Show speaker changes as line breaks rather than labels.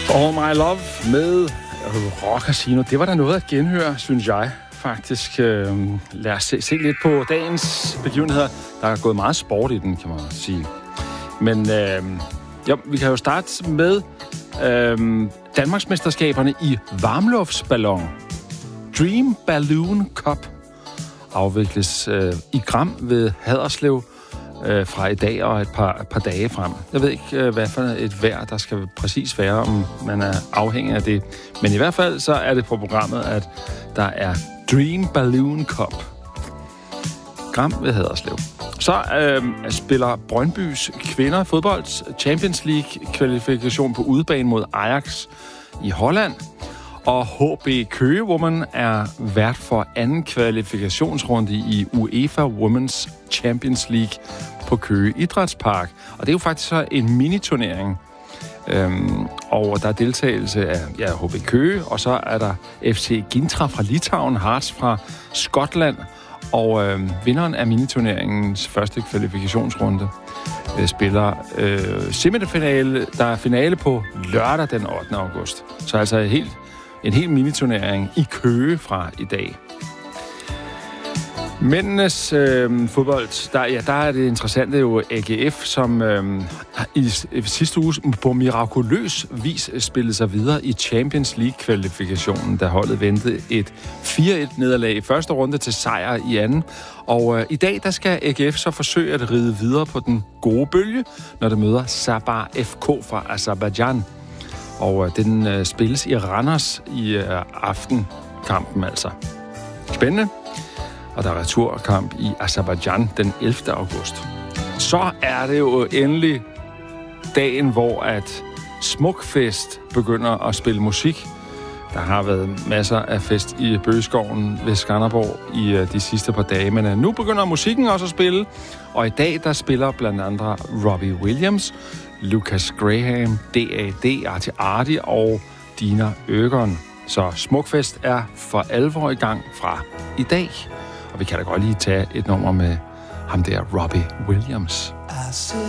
All My Love med Rock Casino. Det var da noget at genhøre, synes jeg faktisk. Lad os se lidt på dagens begivenheder. Der er gået meget sport i den, kan man sige. Men vi kan jo starte med Danmarksmesterskaberne i varmluftsballon. Dream Balloon Cup afvikles i Gram ved Haderslev fra i dag og et par dage frem. Jeg ved ikke, hvad for et vejr, der skal præcis være, om man er afhængig af det. Men i hvert fald så er det på programmet, at der er Dream Balloon Cup. Gram ved Haderslev. Så spiller Brøndbys kvinder fodbold Champions League kvalifikation på udebane mod Ajax i Holland. Og HB Køge Women er vært for anden kvalifikationsrunde i UEFA Women's Champions League på Køge Idrætspark. Og det er jo faktisk så en miniturnering. Og der er deltagelse af HB Køge, og så er der FC Gintra fra Litauen, Hearts fra Skotland, og vinderen af miniturneringens første kvalifikationsrunde spiller semifinale. Der er finale på lørdag den 8. august. Så altså en hel miniturnering i Køge fra i dag. Mændenes fodbold, der er det interessante jo AGF, som i sidste uge på mirakuløs vis spillede sig videre i Champions League-kvalifikationen, da holdet ventede et 4-1-nederlag i første runde til sejr i anden. Og i dag, der skal AGF så forsøge at ride videre på den gode bølge, når det møder Sabah FK fra Aserbajdsjan. Og den spilles i Randers i aftenkampen altså. Spændende. Og der er returkamp i Aserbajdsjan den 11. august. Så er det jo endelig dagen, hvor at Smukfest begynder at spille musik. Der har været masser af fest i Bøgeskoven ved Skanderborg i de sidste par dage, men nu begynder musikken også at spille. Og i dag, der spiller blandt andre Robbie Williams, Lucas Graham, D.A.D., Artie og Dina Øgern. Så Smukfest er for alvor i gang fra i dag. Og vi kan da godt lige tage et nummer med ham der, Robbie Williams.